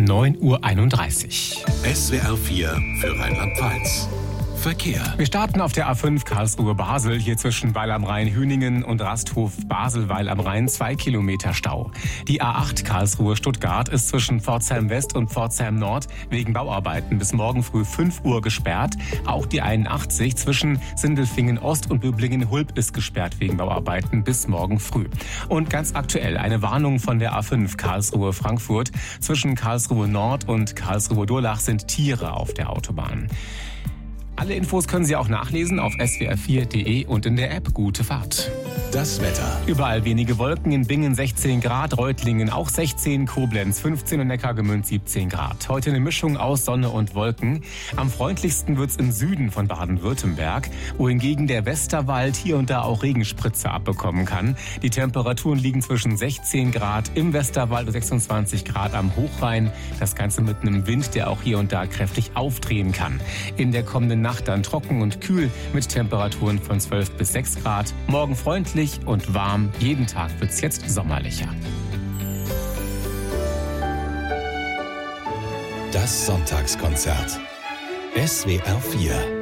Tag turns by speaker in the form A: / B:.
A: 9:31 Uhr.
B: SWR 4 für Rheinland-Pfalz. Verkehr.
A: Wir starten auf der A5 Karlsruhe-Basel, hier zwischen Weil am Rhein-Hüningen und Rasthof-Basel-Weil am Rhein 2 Kilometer Stau. Die A8 Karlsruhe-Stuttgart ist zwischen Pforzheim West und Pforzheim Nord wegen Bauarbeiten bis morgen früh 5 Uhr gesperrt. Auch die 81 zwischen Sindelfingen Ost und Böblingen-Hulb ist gesperrt wegen Bauarbeiten bis morgen früh. Und ganz aktuell eine Warnung von der A5 Karlsruhe-Frankfurt. Zwischen Karlsruhe Nord und Karlsruhe-Durlach sind Tiere auf der Autobahn. Alle Infos können Sie auch nachlesen auf swr4.de und in der App. Gute Fahrt.
B: Das Wetter.
A: Überall wenige Wolken, in Bingen 16 Grad, Reutlingen auch 16, Koblenz 15 und Neckargemünd 17 Grad. Heute eine Mischung aus Sonne und Wolken. Am freundlichsten wird's im Süden von Baden-Württemberg, wohingegen der Westerwald hier und da auch Regenspritze abbekommen kann. Die Temperaturen liegen zwischen 16 Grad im Westerwald und 26 Grad am Hochrhein. Das Ganze mit einem Wind, der auch hier und da kräftig aufdrehen kann. In der kommenden Nacht dann trocken und kühl mit Temperaturen von 12 bis 6 Grad. Morgen freundlich und warm. Jeden Tag wird's jetzt sommerlicher.
B: Das Sonntagskonzert. SWR 4